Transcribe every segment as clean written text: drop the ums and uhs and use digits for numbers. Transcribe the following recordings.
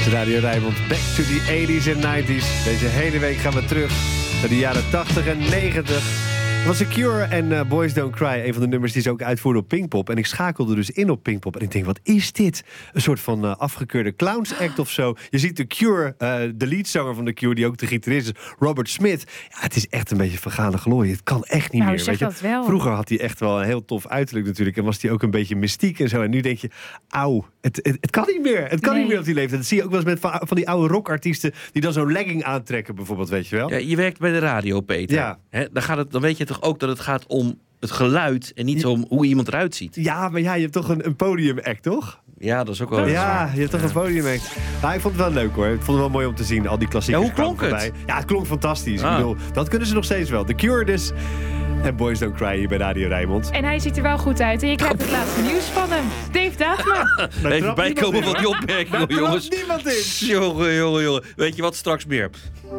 Radio Rijnmond, back to the 80s en 90s. Deze hele week gaan we terug naar de jaren 80 en 90. Het was The Cure en Boys Don't Cry. Een van de nummers die ze ook uitvoerden op Pinkpop. En ik schakelde dus in op Pinkpop. En ik denk, wat is dit? Een soort van afgekeurde clownsact of zo. Je ziet The Cure, de leadzanger van The Cure, die ook de gitarist is, Robert Smith. Ja, het is echt een beetje vergane glorie. Het kan echt niet meer. Weet je? Vroeger had hij echt wel een heel tof uiterlijk natuurlijk. En was hij ook een beetje mystiek en zo. En nu denk je, auw, het kan niet meer. Het kan niet meer op die leeftijd. Dat zie je ook wel eens met van die oude rockartiesten die dan zo'n legging aantrekken bijvoorbeeld, weet je wel. Ja, je werkt bij de radio, Peter. Ja. Dan weet je toch ook dat het gaat om het geluid en niet om hoe iemand eruit ziet. Ja, maar ja, je hebt toch een podiumact, toch? Ja, dat is ook wel ja, je hebt toch een podiumact. Nou, ik vond het wel leuk hoor. Ik vond het wel mooi om te zien. Al die klassiekers. Ja, hoe klonk het? Ja, het klonk fantastisch. Ik bedoel, dat kunnen ze nog steeds wel. The Cure dus. En Boys Don't Cry hier bij Radio Rijnmond. En hij ziet er wel goed uit. En je krijgt het laatste nieuws van hem. Dave Daafma. Even bijkomen van die opmerking, jongens. Daar niemand in. Jongen. Weet je wat, straks meer.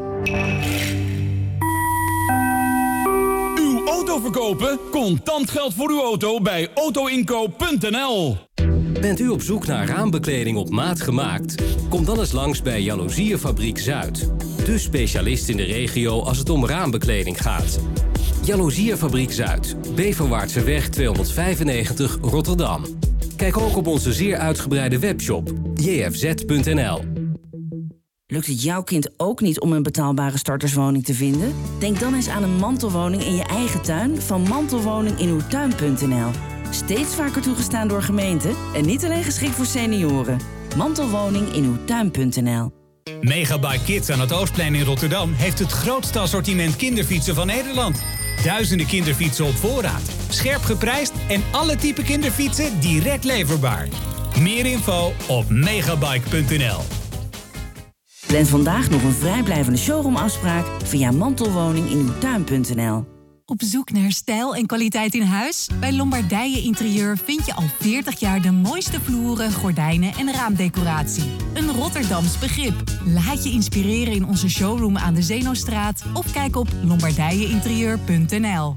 Auto verkopen? Contant geld voor uw auto bij autoinkoop.nl. Bent u op zoek naar raambekleding op maat gemaakt? Kom dan eens langs bij Jaloeziefabriek Zuid. De specialist in de regio als het om raambekleding gaat. Jaloeziefabriek Zuid, Beverwaartseweg 295 Rotterdam. Kijk ook op onze zeer uitgebreide webshop jfz.nl. Lukt het jouw kind ook niet om een betaalbare starterswoning te vinden? Denk dan eens aan een mantelwoning in je eigen tuin van mantelwoninginuwtuin.nl. Steeds vaker toegestaan door gemeenten en niet alleen geschikt voor senioren. Mantelwoninginuwtuin.nl. Megabike Kids aan het Oostplein in Rotterdam heeft het grootste assortiment kinderfietsen van Nederland. Duizenden kinderfietsen op voorraad, scherp geprijsd en alle type kinderfietsen direct leverbaar. Meer info op megabike.nl. Plan vandaag nog een vrijblijvende showroomafspraak via mantelwoninginuwtuin.nl. Op zoek naar stijl en kwaliteit in huis? Bij Lombardije Interieur vind je al 40 jaar de mooiste vloeren, gordijnen en raamdecoratie. Een Rotterdams begrip. Laat je inspireren in onze showroom aan de Zeenostraat of kijk op lombardijeinterieur.nl.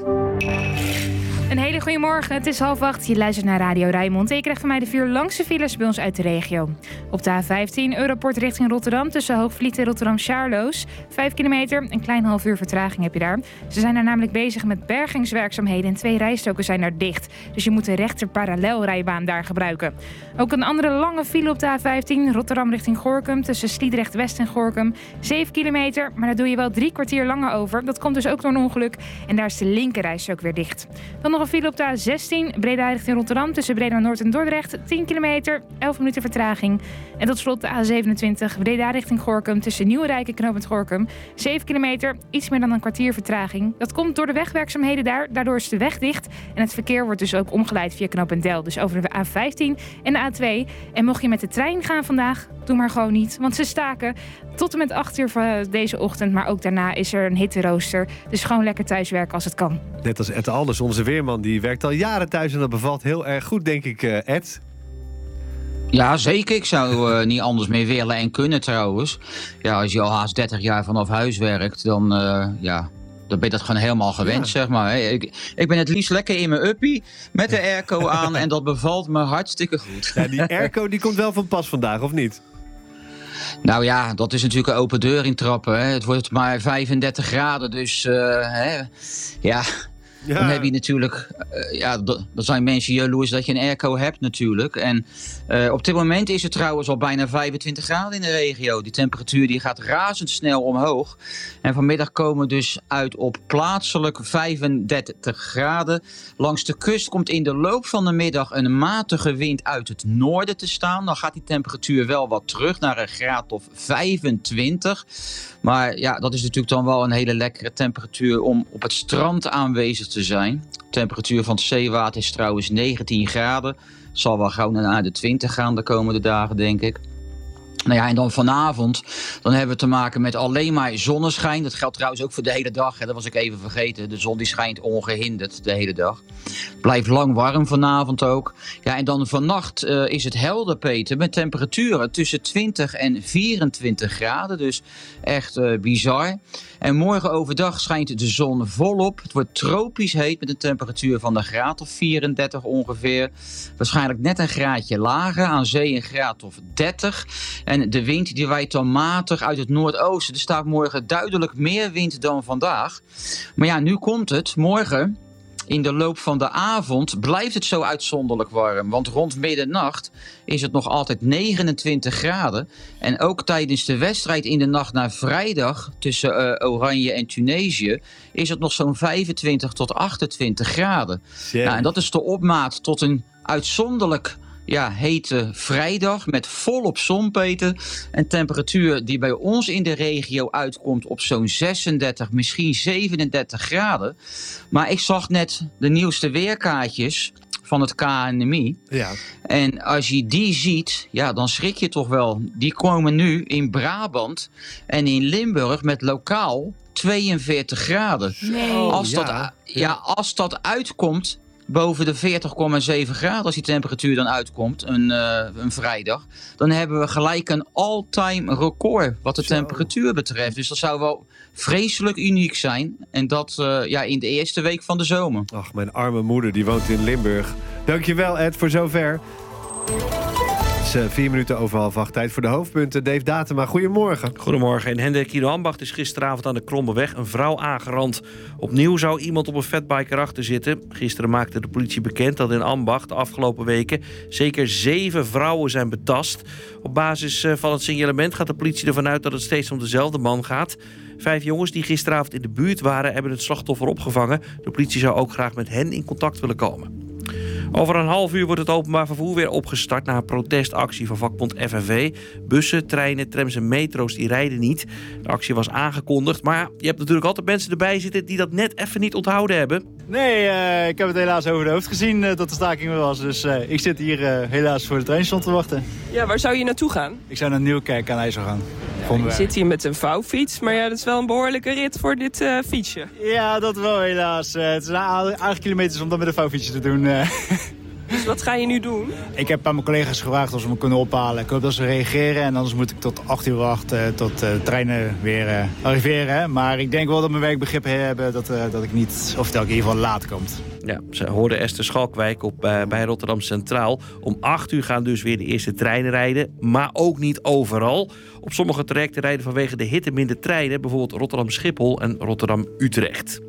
Een hele goede morgen, het is 7:30. Je luistert naar Radio Rijnmond en je krijgt van mij de 4 langste files bij ons uit de regio. Op de A15 Europort richting Rotterdam tussen Hoogvliet en Rotterdam-Charloes. 5 kilometer, een klein half uur vertraging heb je daar. Ze zijn daar namelijk bezig met bergingswerkzaamheden en 2 rijstroken zijn daar dicht. Dus je moet de rechter parallelrijbaan daar gebruiken. Ook een andere lange file op de A15 Rotterdam richting Gorinchem tussen Sliedrecht-West en Gorinchem. 7 kilometer, maar daar doe je wel 3 kwartier langer over. Dat komt dus ook door een ongeluk en daar is de linkerrijstrook weer dicht. Dan nog een file op de A16 Breda richting Rotterdam tussen Breda Noord en Dordrecht. 10 kilometer, 11 minuten vertraging. En tot slot de A27 Breda richting Gorinchem tussen Nieuwerijk en Knooppunt Gorinchem. 7 kilometer, iets meer dan een kwartier vertraging. Dat komt door de wegwerkzaamheden daar. Daardoor is de weg dicht. En het verkeer wordt dus ook omgeleid via Knooppunt Del. Dus over de A15 en de A2. En mocht je met de trein gaan vandaag, doe maar gewoon niet. Want ze staken tot en met 8 uur van deze ochtend. Maar ook daarna is er een hitterooster. Dus gewoon lekker thuiswerken als het kan. Net als Ed Alders, onze weerman, die werkt al jaren thuis en dat bevalt heel erg goed, denk ik, Ed. Ja, zeker. Ik zou niet anders meer willen en kunnen trouwens. Ja, als je al haast 30 jaar vanaf huis werkt, dan ben je dat gewoon helemaal gewend, zeg maar. Ik ben het liefst lekker in mijn uppie met de airco aan en dat bevalt me hartstikke goed. Ja, die airco die komt wel van pas vandaag, of niet? Nou ja, dat is natuurlijk een open deur intrappen. Hè. Het wordt maar 35 graden, dus ja... Dan heb je natuurlijk, dan zijn mensen jaloers dat je een airco hebt natuurlijk. En op dit moment is het trouwens al bijna 25 graden in de regio. Die temperatuur die gaat razendsnel omhoog. En vanmiddag komen we dus uit op plaatselijk 35 graden. Langs de kust komt in de loop van de middag een matige wind uit het noorden te staan. Dan gaat die temperatuur wel wat terug naar een graad of 25. Maar ja, dat is natuurlijk dan wel een hele lekkere temperatuur om op het strand aanwezig te zijn. De temperatuur van het zeewater is trouwens 19 graden. Het zal wel gauw naar de 20 gaan de komende dagen, denk ik. Nou ja, en dan vanavond, dan hebben we te maken met alleen maar zonneschijn. Dat geldt trouwens ook voor de hele dag, hè. Dat was ik even vergeten. De zon die schijnt ongehinderd de hele dag. Het blijft lang warm vanavond ook. Ja, en dan vannacht is het helder, Peter, met temperaturen tussen 20 en 24 graden. Dus echt bizar. En morgen overdag schijnt de zon volop. Het wordt tropisch heet met een temperatuur van een graad of 34 ongeveer. Waarschijnlijk net een graadje lager, aan zee een graad of 30. En En de wind die waait dan matig uit het noordoosten. Er staat morgen duidelijk meer wind dan vandaag. Maar ja, nu komt het. Morgen, in de loop van de avond, blijft het zo uitzonderlijk warm. Want rond middernacht is het nog altijd 29 graden. En ook tijdens de wedstrijd in de nacht naar vrijdag tussen Oranje en Tunesië is het nog zo'n 25 tot 28 graden. Nou, en dat is de opmaat tot een uitzonderlijk hete vrijdag met volop zonpeten. En temperatuur die bij ons in de regio uitkomt op zo'n 36, misschien 37 graden. Maar ik zag net de nieuwste weerkaartjes van het KNMI. Ja. En als je die ziet, dan schrik je toch wel. Die komen nu in Brabant en in Limburg met lokaal 42 graden. Nee. Als dat uitkomt boven de 40,7 graden, als die temperatuur dan uitkomt, een vrijdag, dan hebben we gelijk een all-time record wat de temperatuur betreft. Dus dat zou wel vreselijk uniek zijn. En dat in de eerste week van de zomer. Ach, mijn arme moeder, die woont in Limburg. Dankjewel, Ed, voor zover. Het is 4 minuten over 7:30. Tijd voor de hoofdpunten. Dave Datema, goedemorgen. Goedemorgen. In Hendrik-Ido-Ambacht is gisteravond aan de Krommeweg een vrouw aangerand. Opnieuw zou iemand op een fatbike erachter zitten. Gisteren maakte de politie bekend dat in Ambacht de afgelopen weken zeker 7 vrouwen zijn betast. Op basis van het signalement gaat de politie ervan uit dat het steeds om dezelfde man gaat. 5 jongens die gisteravond in de buurt waren, hebben het slachtoffer opgevangen. De politie zou ook graag met hen in contact willen komen. Over een half uur wordt het openbaar vervoer weer opgestart na een protestactie van vakbond FNV. Bussen, treinen, trams en metro's die rijden niet. De actie was aangekondigd, maar je hebt natuurlijk altijd mensen erbij zitten die dat net even niet onthouden hebben. Nee, ik heb het helaas over de hoofd gezien dat de staking er was. Dus ik zit hier helaas voor de treinstation te wachten. Ja, waar zou je naartoe gaan? Ik zou naar Nieuwkerk aan IJssel gaan. Je zit hier met een vouwfiets, maar dat is wel een behoorlijke rit voor dit fietsje. Ja, dat wel helaas. Het is een aardig kilometers om dat met een vouwfietsje te doen. Dus wat ga je nu doen? Ik heb aan mijn collega's gevraagd of ze me kunnen ophalen. Ik hoop dat ze reageren en anders moet ik tot 8 uur wachten tot de treinen weer arriveren. Maar ik denk wel dat mijn werkbegrip hebben dat ik niet, of dat ik in ieder geval laat komt. Ja, ze hoorden Esther Schalkwijk bij Rotterdam Centraal. Om 8 uur gaan dus weer de eerste treinen rijden, maar ook niet overal. Op sommige trajecten rijden vanwege de hitte minder treinen, bijvoorbeeld Rotterdam-Schiphol en Rotterdam-Utrecht.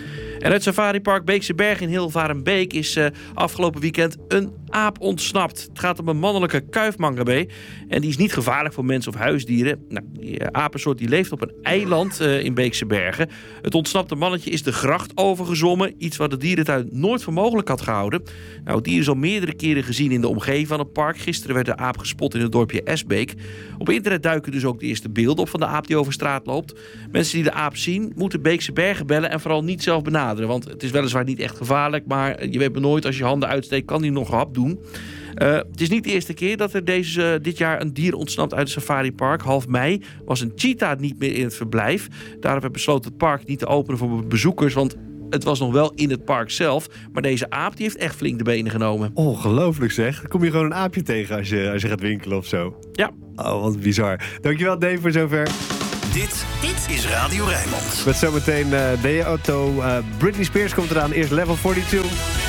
En het safaripark Beekse Berg in Hilvarenbeek is afgelopen weekend een aap ontsnapt. Het gaat om een mannelijke kuifmangabe. En die is niet gevaarlijk voor mensen of huisdieren. Nou, die apensoort die leeft op een eiland in Beekse Bergen. Het ontsnapte mannetje is de gracht overgezwommen. Iets wat de dierentuin nooit voor mogelijk had gehouden. Nou, het dier is al meerdere keren gezien in de omgeving van het park. Gisteren werd de aap gespot in het dorpje Esbeek. Op internet duiken dus ook de eerste beelden op van de aap die over straat loopt. Mensen die de aap zien, moeten Beekse Bergen bellen en vooral niet zelf benaderen. Want het is weliswaar niet echt gevaarlijk, maar je weet maar nooit, als je handen uitsteekt, kan die nog een hap doen. Het is niet de eerste keer dat er dit jaar een dier ontsnapt uit het safaripark. Half mei was een cheetah niet meer in het verblijf. Daarom werd besloten het park niet te openen voor bezoekers, want het was nog wel in het park zelf. Maar deze aap die heeft echt flink de benen genomen. Ongelooflijk zeg. Dan kom je gewoon een aapje tegen als je gaat winkelen of zo. Ja. Oh, wat bizar. Dankjewel Dave voor zover. Dit is Radio Rijnmond. Met zometeen Deotto. Britney Spears komt eraan. Eerst Level 42.